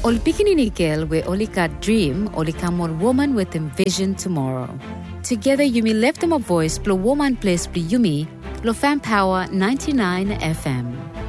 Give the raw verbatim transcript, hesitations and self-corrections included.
Ol Bikini Girl we Olika dream, Olika more woman with envision tomorrow. Together Yumi left them a voice, blow woman place, be Yumi, Lo Fan Power ninety-nine F M.